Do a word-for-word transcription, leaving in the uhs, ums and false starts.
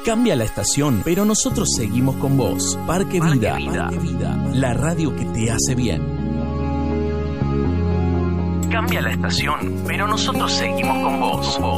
Cambia la estación, pero nosotros seguimos con vos. Parque Vida, Parque Vida, Parque Vida, la radio que te hace bien. Cambia la estación, pero nosotros seguimos con vos.